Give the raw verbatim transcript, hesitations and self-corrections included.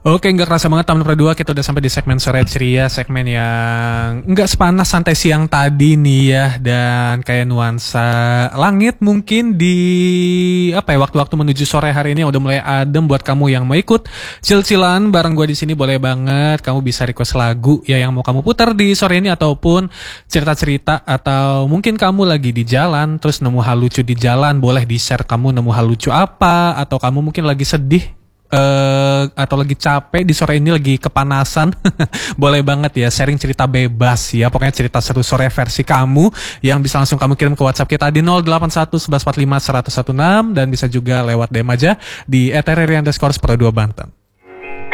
Oke, nggak kerasa banget Taman Pro dua, kita udah sampai di segmen sore ceria, segmen yang nggak sepanas santai siang tadi nih ya, dan kayak nuansa langit mungkin di apa ya waktu-waktu menuju sore hari ini udah mulai adem buat kamu yang mau ikut cil-cilan bareng gue di sini. Boleh banget, kamu bisa request lagu ya yang mau kamu putar di sore ini, ataupun cerita-cerita, atau mungkin kamu lagi di jalan terus nemu hal lucu di jalan, boleh di share kamu nemu hal lucu apa, atau kamu mungkin lagi sedih Uh, atau lagi capek di sore ini, lagi kepanasan. Boleh banget ya sharing cerita bebas ya, pokoknya cerita seru sore versi kamu yang bisa langsung kamu kirim ke WhatsApp kita di nol delapan satu satu satu empat lima satu satu enam, dan bisa juga lewat D M aja di et r r i underscore pro dua Banten.